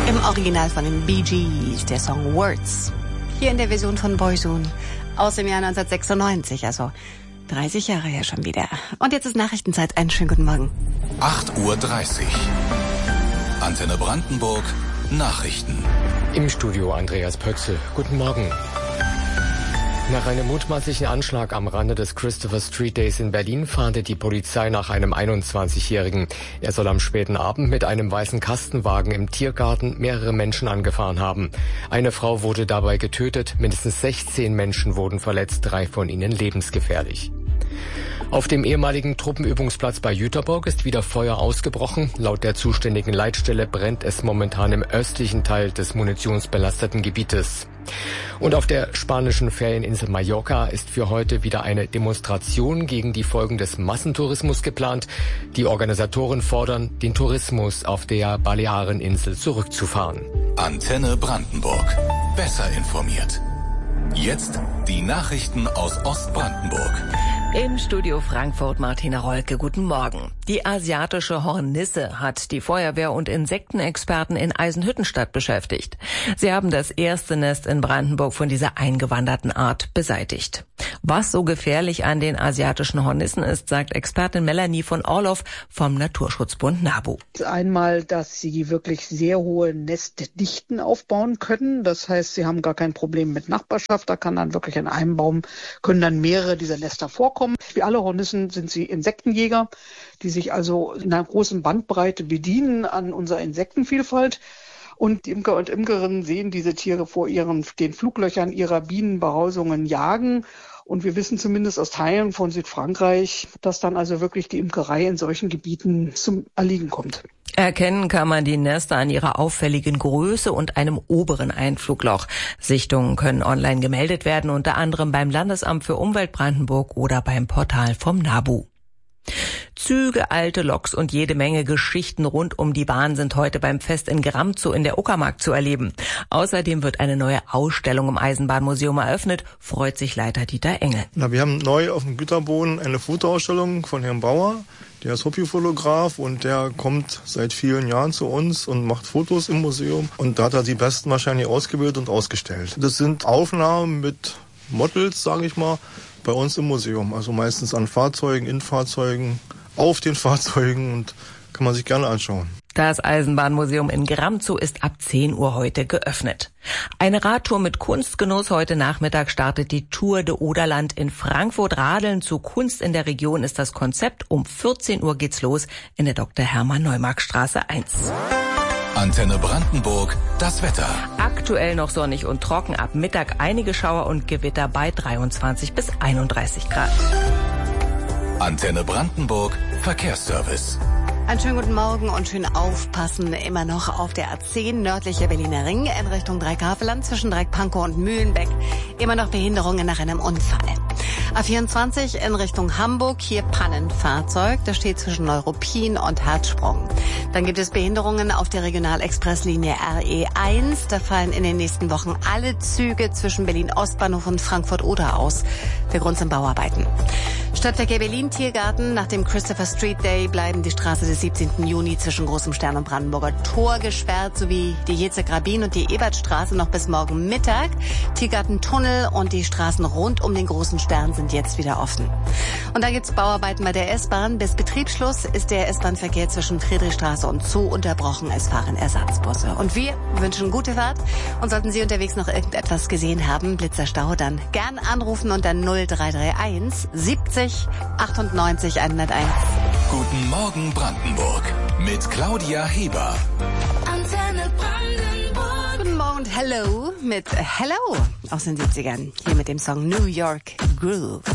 Im Original von den Bee Gees, der Song Words. Hier in der Version von Boyzone aus dem Jahr 1996, also 30 Jahre her schon wieder. Und jetzt ist Nachrichtenzeit. Einen schönen guten Morgen. 8:30 Uhr. Antenne Brandenburg. Nachrichten. Im Studio Andreas Pöxel. Guten Morgen. Nach einem mutmaßlichen Anschlag am Rande des Christopher Street Days in Berlin fahndet die Polizei nach einem 21-Jährigen. Er soll am späten Abend mit einem weißen Kastenwagen im Tiergarten mehrere Menschen angefahren haben. Eine Frau wurde dabei getötet, mindestens 16 Menschen wurden verletzt, 3 von ihnen lebensgefährlich. Auf dem ehemaligen Truppenübungsplatz bei Jüterbock ist wieder Feuer ausgebrochen. Laut der zuständigen Leitstelle brennt es momentan im östlichen Teil des munitionsbelasteten Gebietes. Und auf der spanischen Ferieninsel Mallorca ist für heute wieder eine Demonstration gegen die Folgen des Massentourismus geplant. Die Organisatoren fordern, den Tourismus auf der Baleareninsel zurückzufahren. Antenne Brandenburg. Besser informiert. Jetzt die Nachrichten aus Ostbrandenburg. Im Studio Frankfurt Martina Rolke, guten Morgen. Die asiatische Hornisse hat die Feuerwehr und Insektenexperten in Eisenhüttenstadt beschäftigt. Sie haben das erste Nest in Brandenburg von dieser eingewanderten Art beseitigt. Was so gefährlich an den asiatischen Hornissen ist, sagt Expertin Melanie von Orloff vom Naturschutzbund NABU. Einmal, dass sie wirklich sehr hohe Nestdichten aufbauen können. Das heißt, sie haben gar kein Problem mit Nachbarschaft. Da kann dann wirklich in einem Baum können dann mehrere dieser Nester vorkommen. Wie alle Hornissen sind sie Insektenjäger, die sich also in einer großen Bandbreite bedienen an unserer Insektenvielfalt. Und die Imker und Imkerinnen sehen diese Tiere vor den Fluglöchern ihrer Bienenbehausungen jagen. Und wir wissen zumindest aus Teilen von Südfrankreich, dass dann also wirklich die Imkerei in solchen Gebieten zum Erliegen kommt. Erkennen kann man die Nester an ihrer auffälligen Größe und einem oberen Einflugloch. Sichtungen können online gemeldet werden, unter anderem beim Landesamt für Umwelt Brandenburg oder beim Portal vom NABU. Züge, alte Loks und jede Menge Geschichten rund um die Bahn sind heute beim Fest in Gramzow in der Uckermark zu erleben. Außerdem wird eine neue Ausstellung im Eisenbahnmuseum eröffnet, freut sich Leiter Dieter Engel. Wir haben neu auf dem Güterboden eine Fotoausstellung von Herrn Bauer. Der ist Hobbyfotograf und der kommt seit vielen Jahren zu uns und macht Fotos im Museum. Und da hat er die Besten wahrscheinlich ausgewählt und ausgestellt. Das sind Aufnahmen mit Models, sage ich mal, bei uns im Museum. Also meistens an Fahrzeugen, in Fahrzeugen, auf den Fahrzeugen und kann man sich gerne anschauen. Das Eisenbahnmuseum in Gramzow ist ab 10 Uhr heute geöffnet. Eine Radtour mit Kunstgenuss. Heute Nachmittag startet die Tour de Oderland in Frankfurt. Radeln zu Kunst in der Region ist das Konzept. Um 14 Uhr geht's los in der Dr. Hermann-Neumarkt-Straße 1. Antenne Brandenburg, das Wetter. Aktuell noch sonnig und trocken, ab Mittag einige Schauer und Gewitter bei 23 bis 31 Grad. Antenne Brandenburg, Verkehrsservice. Einen schönen guten Morgen und schön aufpassen. Immer noch auf der A10 nördlicher Berliner Ring in Richtung Dreieckhaveland zwischen Dreieck-Pankow und Mühlenbeck. Immer noch Behinderungen nach einem Unfall. A24 in Richtung Hamburg, hier Pannenfahrzeug. Das steht zwischen Neuruppin und Herzsprung. Dann gibt es Behinderungen auf der Regionalexpresslinie RE1. Da fallen in den nächsten Wochen alle Züge zwischen Berlin-Ostbahnhof und Frankfurt-Oder aus. Der Grund sind Bauarbeiten. Stadtverkehr Berlin Tiergarten. Nach dem Christopher Street Day bleiben die Straße des 17. Juni zwischen Großem Stern und Brandenburger Tor gesperrt, sowie die Jezek-Rabin und die Ebertstraße noch bis morgen Mittag. Tiergartentunnel und die Straßen rund um den Großen Stern sind jetzt wieder offen. Und da gibt's Bauarbeiten bei der S-Bahn. Bis Betriebsschluss ist der S-Bahn-Verkehr zwischen Friedrichstraße und Zoo unterbrochen. Es fahren Ersatzbusse. Und wir wünschen gute Fahrt. Und sollten Sie unterwegs noch irgendetwas gesehen haben, Blitzerstau, dann gern anrufen unter 0331 70 98 101. Guten Morgen Brandenburg mit Claudia Heber. Antenne Brandenburg. Guten Morgen und Hello mit Hello aus den 70ern. Hier mit dem Song New York Groove.